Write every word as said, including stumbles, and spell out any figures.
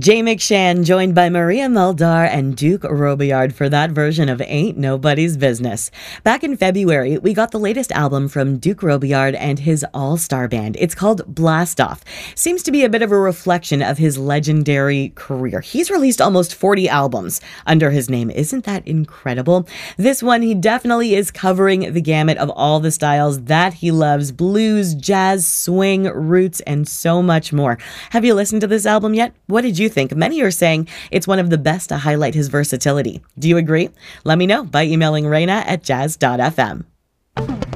Jay McShann joined by Maria Muldaur and Duke Robillard for that version of Ain't Nobody's Business. Back in February, we got the latest album from Duke Robillard and his all-star band. It's called Blast Off. Seems to be a bit of a reflection of his legendary career. He's released almost forty albums under his name. Isn't that incredible? This one, he definitely is covering the gamut of all the styles that he loves: blues, jazz, swing, roots, and so much more. Have you listened to this album yet? What did you think? Many are saying it's one of the best to highlight his versatility. Do you agree? Let me know by emailing Raina at jazz dot f m.